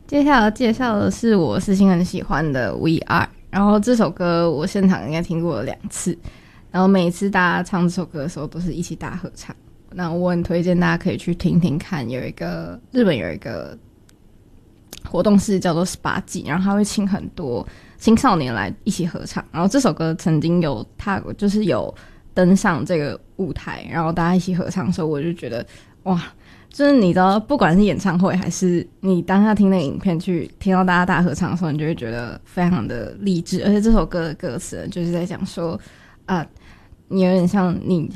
接下来要介绍的是我私心很喜欢的 We Are， 然后这首歌我现场应该听过了2次，然后每次大家唱这首歌的时候都是一起大合唱。那我很推荐大家可以去听听看，日本有一个活动是叫做18季，然后他会请很多青少年来一起合唱，然后这首歌曾经有就是有登上这个舞台，然后大家一起合唱的时候，我就觉得哇，就是你知道不管是演唱会还是你当下听那个影片去听到大家大合唱的时候，你就会觉得非常的励志。而且这首歌的歌词就是在讲说你有点像你